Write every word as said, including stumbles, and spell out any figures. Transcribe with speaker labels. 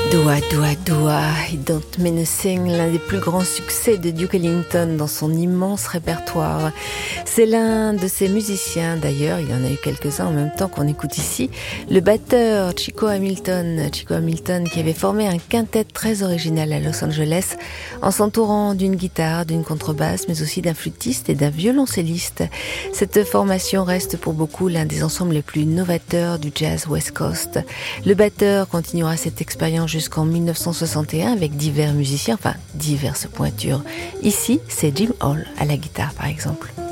Speaker 1: Dua, Dua, Dua, I Don't Mean a Thing, l'un des plus grands succès de Duke Ellington dans son immense répertoire. C'est l'un de ses musiciens, d'ailleurs, il y en a eu quelques-uns en même temps qu'on écoute ici, le batteur Chico Hamilton, Chico Hamilton qui avait formé un quintet très original à Los Angeles en s'entourant d'une guitare, d'une contrebasse, mais aussi d'un flûtiste et d'un violoncelliste. Cette formation reste pour beaucoup l'un des ensembles les plus novateurs du jazz West Coast. Le batteur continuera cette expérience jusqu'en mille neuf cent soixante et un avec divers musiciens, enfin diverses pointures. Ici, c'est Jim Hall à la guitare par exemple.